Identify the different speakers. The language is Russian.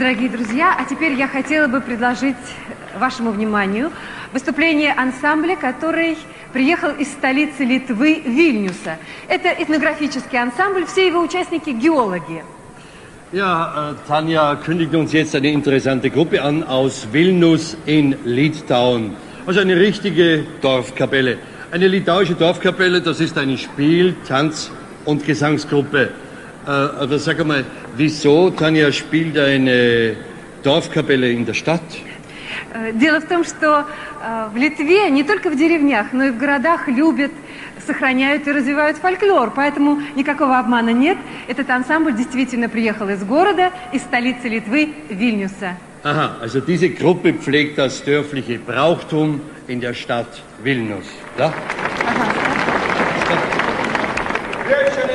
Speaker 1: Дорогие друзья, а теперь я хотела бы предложить вашему вниманию выступление ансамбля, который приехал из столицы Литвы, Вильнюса. Это этнографический ансамбль, все его участники геологи.
Speaker 2: Ja, Tanja kündigt uns jetzt eine interessante Gruppe an aus Vilnius in Litauen. Also eine richtige Dorfkapelle. Eine litauische Dorfkapelle, das ist eine Spiel-, Tanz- und Gesangsgruppe. Aber sag mal, wieso, Tanja, spielt eine Dorfkapelle in der Stadt?
Speaker 1: Дело в том, что в Литве, не только в деревнях, но и в городах любят, сохраняют и развивают фольклор. Поэтому никакого обмана нет. Этот ансамбль действительно приехал из города, из столицы Литвы, Вильнюса.
Speaker 2: Aha, also diese Gruppe pflegt das dörfliche Brauchtum in der Stadt Vilnius, ja?
Speaker 1: Пожалуйста.